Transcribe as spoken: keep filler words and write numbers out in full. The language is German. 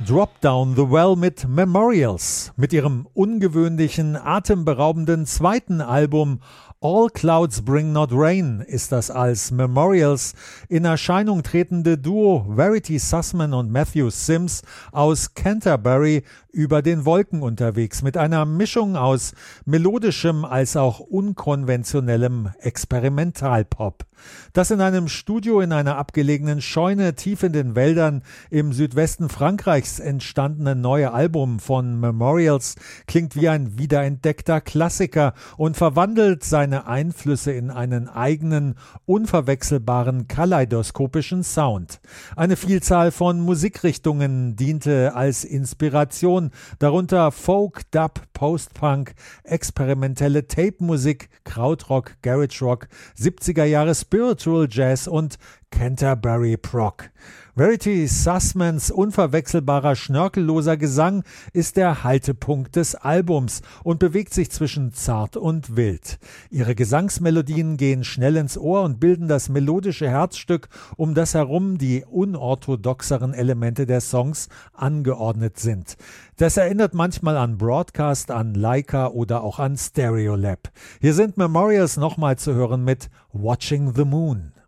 Drop Down the Well mit Memorials. Mit ihrem ungewöhnlichen, atemberaubenden zweiten Album All Clouds Bring Not Rain ist das als Memorials in Erscheinung tretende Duo Verity Sussman und Matthew Sims aus Canterbury über den Wolken unterwegs, mit einer Mischung aus melodischem als auch unkonventionellem Experimentalpop. Das in einem Studio in einer abgelegenen Scheune tief in den Wäldern im Südwesten Frankreichs entstandene neue Album von Memorials klingt wie ein wiederentdeckter Klassiker und verwandelt seine Einflüsse in einen eigenen, unverwechselbaren kaleidoskopischen Sound. Eine Vielzahl von Musikrichtungen diente als Inspiration, darunter Folk, Dub, Post-Punk, experimentelle Tape-Musik, Krautrock, Garage Rock, siebziger Jahre Spiritual Jazz und Canterbury Prog. Verity Sussmans unverwechselbarer, schnörkelloser Gesang ist der Haltepunkt des Albums und bewegt sich zwischen zart und wild. Ihre Gesangsmelodien gehen schnell ins Ohr und bilden das melodische Herzstück, um das herum die unorthodoxeren Elemente der Songs angeordnet sind. Das erinnert manchmal an Broadcast, an Laika oder auch an Stereolab. Hier sind Memorials nochmal zu hören mit Watching the Moon.